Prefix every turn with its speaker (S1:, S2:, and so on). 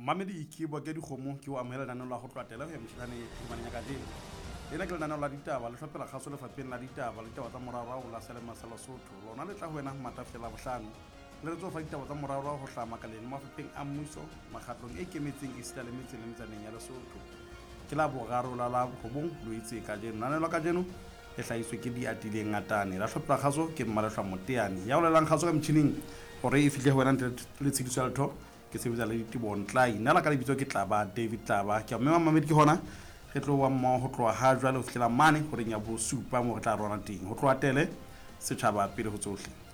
S1: Mamedi Ikibo ke dikgomo ke o amogela lenaneo la go tlwatela go ya motšhitšhane humaneng ka jeno le ke lenaneo la ditaba le tlhopela kgaso lefapheng la ditaba le ditaba tsa morarao la selema sa Lesotho lona le tla go wena matafela botlhano le re tsofa ditaba tsa morarao go tlhama ka leng mafapheng a mmuso magatlong e kemetseng e sita le metseng le metsaneng ya Lesotho ke la boraro la gobong lo itse ka jeno lenaneo la ka jeno e hlahiswe ke Diatileng Ngatane la tlhopela kgaso ke Mmalehla Moteane ya o lelang kgaso ka motšhining gore e fihle go wena le tshidiso ya letho ke sebetsa le Ditibon Tlai nna la ka lebitso ke Tlaba David Tlaba ke a mmema Mamedi ke hona re tlo wa mmo go tloa ha jwale o fihlela mane gore nya bo supa mo re tla rona teng go tloa tele setšhaba pele go tsohle.